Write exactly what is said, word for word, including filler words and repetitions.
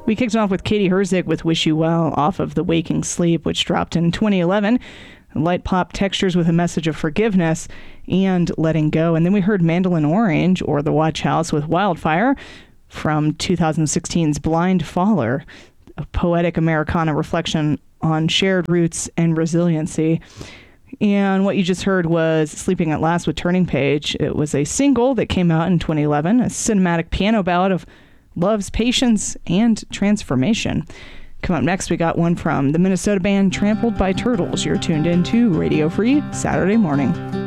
We kicked off with Katie Herzig with Wish You Well off of The Waking Sleep, which dropped in twenty eleven. Light pop textures with a message of forgiveness and letting go. And then we heard Mandolin Orange, or The Watch House, with Wildfire from two thousand sixteen's Blind Faller, a poetic Americana reflection on shared roots and resiliency. And what you just heard was Sleeping at Last with Turning Page. It was a single that came out in twenty eleven, a cinematic piano ballad of love's patience and transformation. Come up next, we got one from the Minnesota band Trampled by Turtles. You're tuned in to Radio Free Saturday Morning.